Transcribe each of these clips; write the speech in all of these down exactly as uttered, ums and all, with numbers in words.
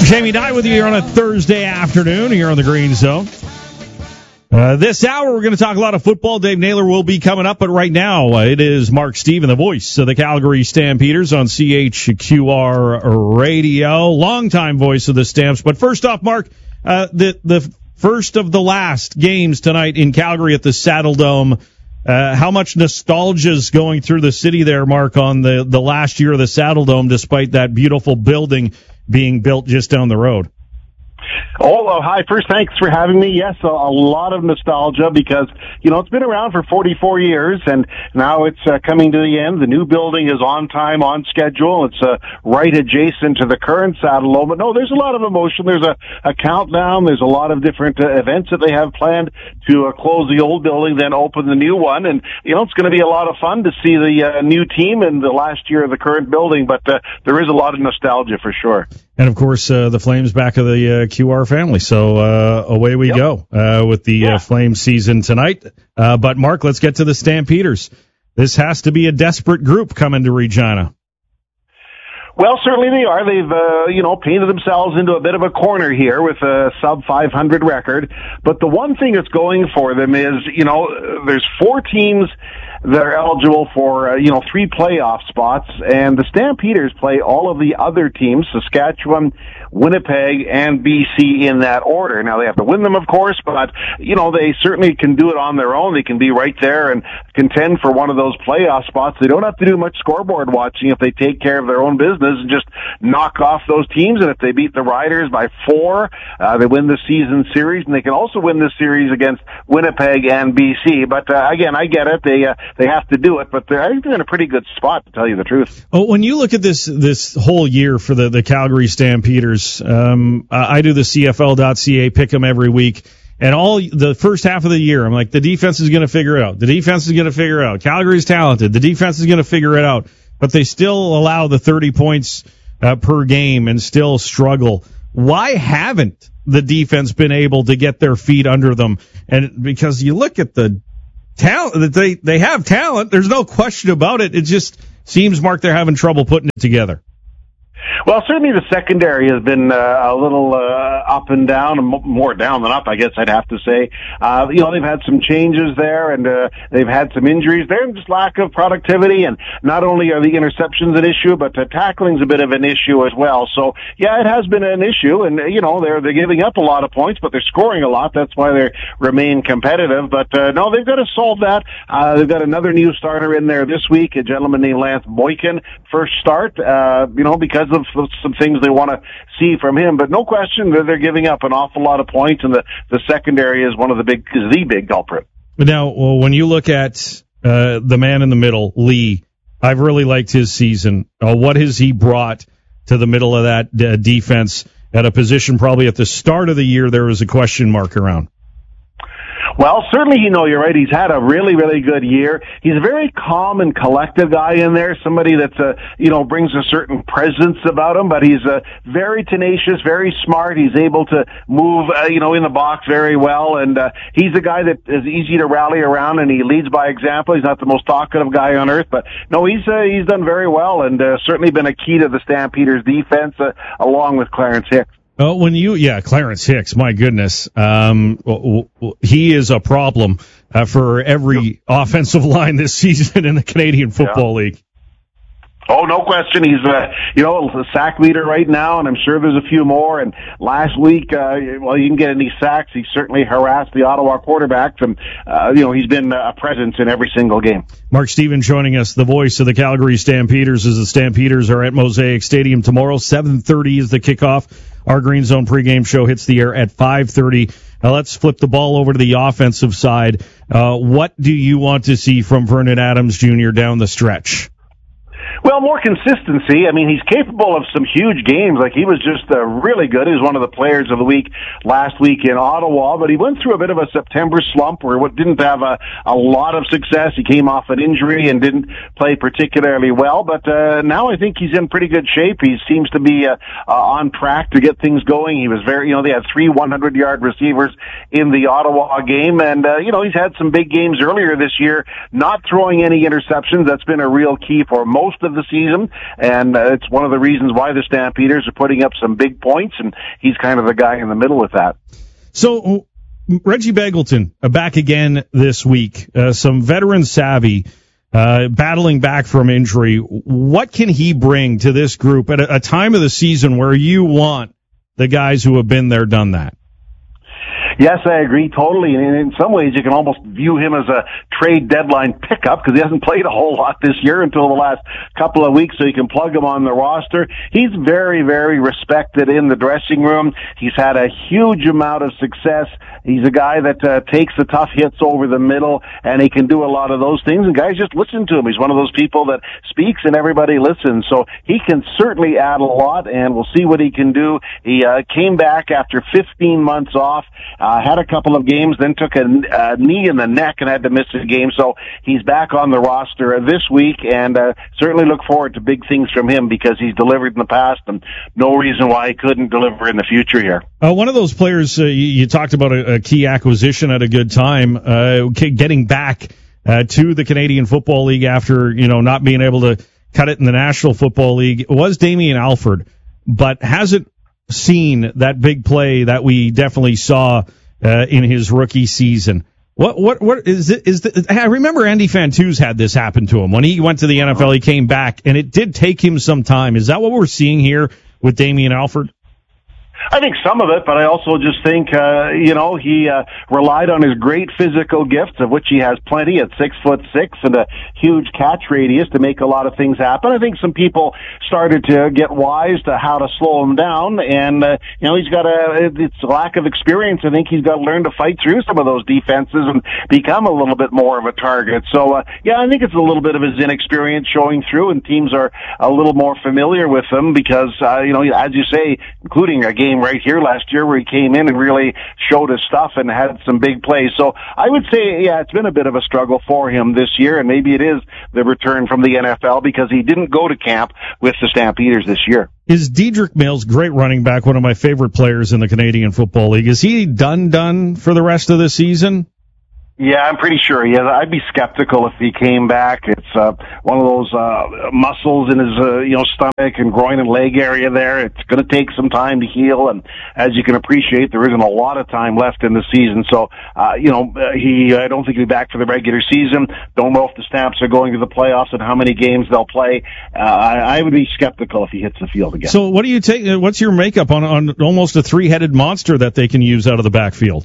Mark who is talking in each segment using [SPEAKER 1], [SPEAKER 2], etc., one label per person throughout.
[SPEAKER 1] Jamie Dye with you here on a Thursday afternoon here on the Green Zone. Uh, this hour, we're going to talk a lot of football. Dave Naylor will be coming up, but right now, uh, it is Mark Steven, the voice of the Calgary Stampeders on C H Q R Radio, longtime voice of the Stamps. But first off, Mark, uh, the the first of the last games tonight in Calgary at the Saddle Dome. Uh, how much nostalgia is going through the city there, Mark, on the, the last year of the Saddle Dome, despite that beautiful building being built just down the road?
[SPEAKER 2] Oh, uh, hi. First, thanks for having me. Yes, a, a lot of nostalgia because, you know, it's been around for forty-four years, and now it's uh, coming to the end. The new building is on time, on schedule. It's uh, right adjacent to the current Saddle Dome. But no, there's a lot of emotion. There's a, a countdown. There's a lot of different uh, events that they have planned to uh, close the old building, then open the new one. And, you know, it's going to be a lot of fun to see the uh, new team in the last year of the current building. But uh, there is a lot of nostalgia for sure.
[SPEAKER 1] And, of course, uh, the Flames back of the uh, Q R family. So uh, away we yep. go uh, with the yeah. uh, Flames season tonight. Uh, but, Mark, let's get to the Stampeders. This has to be a desperate group coming to Regina.
[SPEAKER 2] Well, certainly they are. They've, uh, you know, painted themselves into a bit of a corner here with a sub five hundred record. But the one thing that's going for them is, you know, there's four teams that are eligible for, uh, you know, three playoff spots, and the Stampeders play all of the other teams, Saskatchewan, Winnipeg, and B C in that order. Now, they have to win them, of course, but, you know, they certainly can do it on their own. They can be right there and contend for one of those playoff spots. They don't have to do much scoreboard watching if they take care of their own business and just knock off those teams. And if they beat the Riders by four, uh, they win the season series, and they can also win this series against Winnipeg and B C. But, uh, again, I get it. They, uh, They have to do it, but they're, I think they're in a pretty good spot, to tell you the truth.
[SPEAKER 1] Oh, when you look at this this whole year for the, the Calgary Stampeders, um, I do the C F L dot C A pick 'em every week, and all the first half of the year, I'm like, the defense is going to figure it out. The defense is going to figure it out. Calgary's talented. The defense is going to figure it out, but they still allow the thirty points uh, per game and still struggle. Why haven't the defense been able to get their feet under them? And because you look at the talent that they they have talent, there's no question about it. It just seems, Mark, they're having trouble putting it together.
[SPEAKER 2] Well, certainly the secondary has been uh, a little uh, up and down, and more down than up, I guess I'd have to say. Uh, you know, they've had some changes there, and uh, they've had some injuries there, and just lack of productivity. And not only are the interceptions an issue, but uh, tackling's a bit of an issue as well. So, yeah, it has been an issue, and, uh, you know, they're they're giving up a lot of points, but they're scoring a lot. That's why they remain competitive. But, uh, no, they've got to solve that. Uh, they've got another new starter in there this week, a gentleman named Lance Boykin, first start, uh, you know, because of some things they want to see from him. But no question, they're, they're giving up an awful lot of points, and the, the secondary is one of the big, is the big culprit.
[SPEAKER 1] But now, well, when you look at uh, the man in the middle, Lee, I've really liked his season. Uh, what has he brought to the middle of that uh, defense at a position probably at the start of the year there was a question mark around?
[SPEAKER 2] Well, certainly, you know, you're right. He's had a really, really good year. He's a very calm and collective guy in there, somebody that's, uh, you know, brings a certain presence about him, but he's uh, very tenacious, very smart. He's able to move, uh, you know, in the box very well, and uh, he's a guy that is easy to rally around, and he leads by example. He's not the most talkative guy on earth, but no, he's uh, he's done very well, and uh, certainly been a key to the Stampeders' defense, uh, along with Clarence Hicks.
[SPEAKER 1] Oh, when you, yeah, Clarence Hicks, my goodness. Um, he is a problem uh, for every offensive line this season in the Canadian Football yeah. League.
[SPEAKER 2] Oh, no question. He's, uh, you know, a sack leader right now, and I'm sure there's a few more. And last week, uh, well, he didn't get any sacks. He certainly harassed the Ottawa quarterbacks, and, uh, you know, he's been a presence in every single game.
[SPEAKER 1] Mark Steven joining us, the voice of the Calgary Stampeders, as the Stampeders are at Mosaic Stadium tomorrow. seven thirty is the kickoff. Our Green Zone pregame show hits the air at five thirty. Now let's flip the ball over to the offensive side. Uh, what do you want to see from Vernon Adams Junior down the stretch?
[SPEAKER 2] Well, more consistency. I mean, he's capable of some huge games. Like, he was just uh, really good. He was one of the players of the week last week in Ottawa, but he went through a bit of a September slump where he didn't have a, a lot of success. He came off an injury and didn't play particularly well, but uh, now I think he's in pretty good shape. He seems to be uh, uh, on track to get things going. He was very, you know, they had three hundred-yard receivers in the Ottawa game, and, uh, you know, he's had some big games earlier this year, not throwing any interceptions. That's been a real key for most of of the season, and uh, it's one of the reasons why the Stampeders are putting up some big points, and he's kind of the guy in the middle with that.
[SPEAKER 1] So, Reggie Begelton uh, back again this week. Uh, some veteran savvy, uh, battling back from injury. What can he bring to this group at a, a time of the season where you want the guys who have been there, done that?
[SPEAKER 2] Yes, I agree totally. And in some ways, you can almost view him as a trade deadline pickup because he hasn't played a whole lot this year until the last couple of weeks, so you can plug him on the roster. He's very, very respected in the dressing room. He's had a huge amount of success. He's a guy that uh, takes the tough hits over the middle, and he can do a lot of those things, and guys just listen to him. He's one of those people that speaks and everybody listens, so he can certainly add a lot, and we'll see what he can do. He uh, came back after fifteen months off, uh, had a couple of games, then took a, a knee in the neck and had to miss a game, so he's back on the roster this week, and uh, certainly look forward to big things from him because he's delivered in the past, and no reason why he couldn't deliver in the future here.
[SPEAKER 1] Uh, one of those players, uh, you, you talked about a, a key acquisition at a good time, uh, getting back uh, to the Canadian Football League after, you know, not being able to cut it in the National Football League, was Damien Alford, but hasn't seen that big play that we definitely saw uh, in his rookie season. What what what is it? Is the, I remember Andy Fantuz had this happen to him when he went to the N F L. He came back, and it did take him some time. Is that what we're seeing here with Damien Alford?
[SPEAKER 2] I think some of it, but I also just think, uh, you know, he uh, relied on his great physical gifts, of which he has plenty at six foot six and a huge catch radius to make a lot of things happen. I think some people started to get wise to how to slow him down, and, uh, you know, he's got a, it's a lack of experience. I think he's got to learn to fight through some of those defenses and become a little bit more of a target. So, uh, yeah, I think it's a little bit of his inexperience showing through, and teams are a little more familiar with him because, uh, you know, as you say, including a game right here last year where he came in and really showed his stuff and had some big plays. So I would say, yeah, it's been a bit of a struggle for him this year, and maybe it is the return from the N F L because he didn't go to camp with the Stampeders this year.
[SPEAKER 1] Is Dedrick Mills, great running back, one of my favorite players in the Canadian Football League, is he done done for the rest of the season?
[SPEAKER 2] Yeah, I'm pretty sure he is. I'd be skeptical if he came back. It's uh, one of those uh, muscles in his uh, you know stomach and groin and leg area there. It's going to take some time to heal, and as you can appreciate, there isn't a lot of time left in the season. So, uh, you know, he I don't think he'll be back for the regular season. Don't know if the Stamps are going to the playoffs and how many games they'll play. Uh, I, I would be skeptical if he hits the field again.
[SPEAKER 1] So, what do you take? What's your makeup on on almost a three-headed monster that they can use out of the backfield?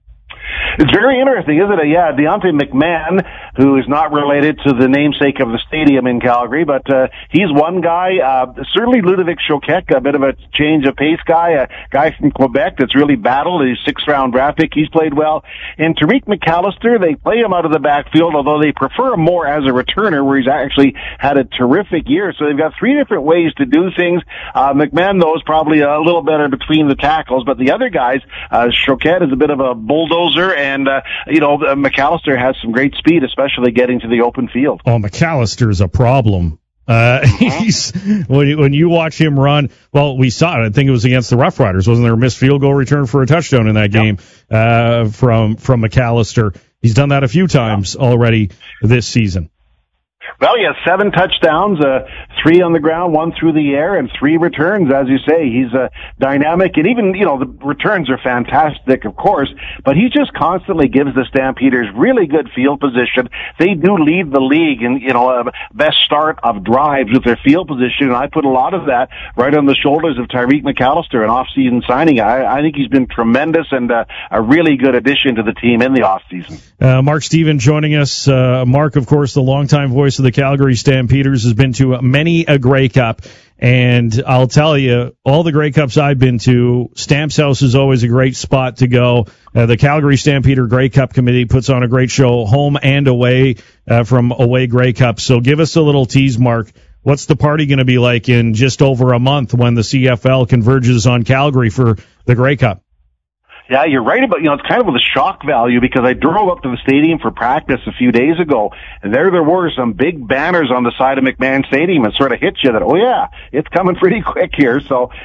[SPEAKER 2] It's very interesting, isn't it? Yeah, Deontay McMahon, who is not related to the namesake of the stadium in Calgary, but uh, he's one guy. Uh, certainly Ludovic Choquette, a bit of a change of pace guy, a guy from Quebec that's really battled. He's sixth-round draft pick. He's played well. And Tariq McAllister, they play him out of the backfield, although they prefer him more as a returner, where he's actually had a terrific year. So they've got three different ways to do things. Uh, McMahon, though, is probably a little better between the tackles, but the other guys, uh, Choquette is a bit of a bulldozer, and, uh, you know, McAllister has some great speed, especially getting to the open field.
[SPEAKER 1] Oh, McAllister is a problem. Uh, he's, when you, when you watch him run, well, we saw it. I think it was against the Rough Riders. Wasn't there a missed field goal return for a touchdown in that game, yep. uh, from, from McAllister? He's done that a few times already this season.
[SPEAKER 2] Well, he has seven touchdowns, uh, three on the ground, one through the air, and three returns. As you say, he's uh, dynamic, and even, you know, the returns are fantastic, of course, but he just constantly gives the Stampeders really good field position. They do lead the league in, you know, uh, best start of drives with their field position, and I put a lot of that right on the shoulders of Tariq McAllister, an off-season signing. I, I think he's been tremendous and uh, a really good addition to the team in the off-season.
[SPEAKER 1] Uh, Mark Stephen joining us. Uh, Mark, of course, the longtime voice of the Calgary Stampeders, has been to many a Grey Cup, and I'll tell you, all the Grey Cups I've been to, Stamps House is always a great spot to go. Uh, the Calgary Stampeder Grey Cup Committee puts on a great show, home and away, uh, from away Grey Cup. So give us a little tease, Mark. What's the party going to be like in just over a month when the C F L converges on Calgary for the Grey Cup?
[SPEAKER 2] Yeah, you're right about, you know, it's kind of with a shock value because I drove up to the stadium for practice a few days ago, and there there were some big banners on the side of McMahon Stadium and sort of hit you that, oh yeah, it's coming pretty quick here. So,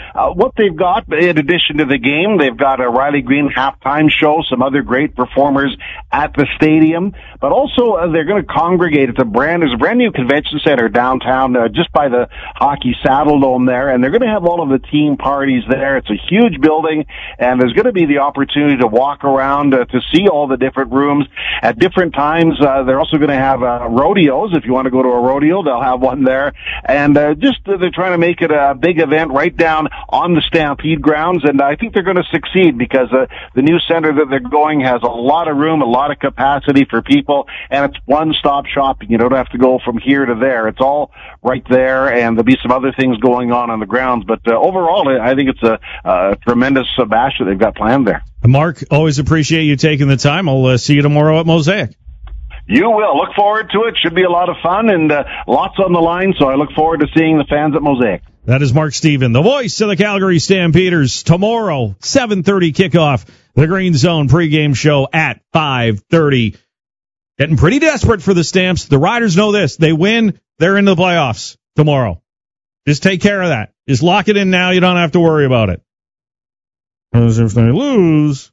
[SPEAKER 2] uh, what they've got, in addition to the game, they've got a Riley Green halftime show, some other great performers at the stadium, but also uh, they're going to congregate at the brand, there's a brand new convention center downtown, uh, just by the Hockey Saddle Dome there, and they're going to have all of the team parties there. It's a huge building, and there's going to be the opportunity to walk around uh, to see all the different rooms at different times. Uh, they're also going to have uh, rodeos. If you want to go to a rodeo, they'll have one there, and uh, just uh, they're trying to make it a big event right down on the Stampede grounds, and I think they're going to succeed because uh, the new center that they're going has a lot of room, a lot of capacity for people, and it's one-stop shopping. You don't have to go from here to there. It's all right there, and there'll be some other things going on on the grounds, but uh, overall, I think it's a, a tremendous uh, bash that they've got planned there.
[SPEAKER 1] Mark, always appreciate you taking the time. I'll uh, see you tomorrow at Mosaic.
[SPEAKER 2] You will. Look forward to it. Should be a lot of fun and uh, lots on the line, so I look forward to seeing the fans at Mosaic.
[SPEAKER 1] That is Mark Stephen, the voice of the Calgary Stampeders. Tomorrow, seven thirty kickoff, the Green Zone pregame show at five thirty. Getting pretty desperate for the Stamps. The Riders know this. They win, they're in the playoffs tomorrow. Just take care of that. Just lock it in now. You don't have to worry about it. Because if they lose,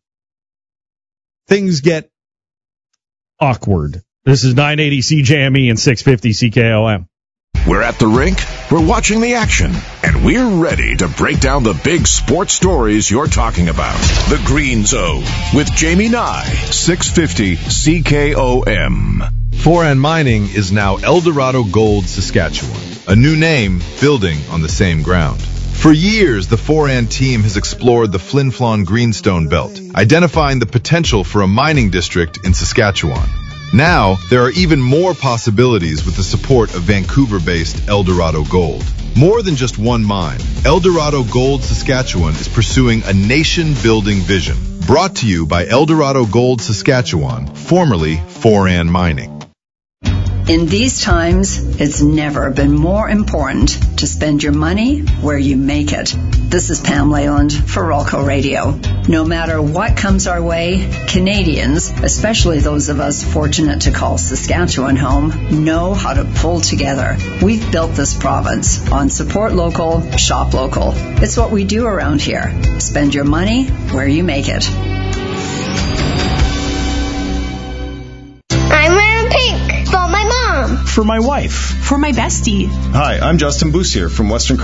[SPEAKER 1] things get awkward. This is nine eighty C J M E and six fifty C K O M.
[SPEAKER 3] We're at the rink, we're watching the action, and we're ready to break down the big sports stories you're talking about. The Green Zone with Jamie Nye, six fifty C K O M.
[SPEAKER 4] Foran Mining is now Eldorado Gold Saskatchewan, a new name building on the same ground. For years, the Foran team has explored the Flin Flon Greenstone Belt, identifying the potential for a mining district in Saskatchewan. Now, there are even more possibilities with the support of Vancouver-based Eldorado Gold. More than just one mine, Eldorado Gold Saskatchewan is pursuing a nation-building vision. Brought to you by Eldorado Gold Saskatchewan, formerly Foran Mining.
[SPEAKER 5] In these times, it's never been more important to spend your money where you make it. This is Pam Leyland for Rolco Radio. No matter what comes our way, Canadians, especially those of us fortunate to call Saskatchewan home, know how to pull together. We've built this province on support local, shop local. It's what we do around here. Spend your money where you make it.
[SPEAKER 6] I'm wearing pink for my mom.
[SPEAKER 7] For my wife.
[SPEAKER 8] For my bestie.
[SPEAKER 7] Hi, I'm Justin Boussier from Western